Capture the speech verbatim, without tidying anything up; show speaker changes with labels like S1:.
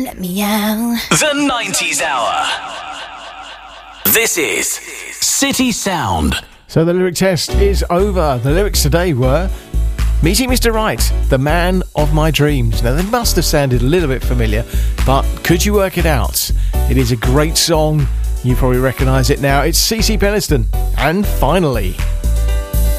S1: Let me out.
S2: The nineties Hour. This is City Sound.
S3: So the lyric test is over. The lyrics today were Meeting Mister Right, the man of my dreams. Now, they must have sounded a little bit familiar, but could you work it out? It is a great song. You probably recognise it now. It's C C Peniston. And finally...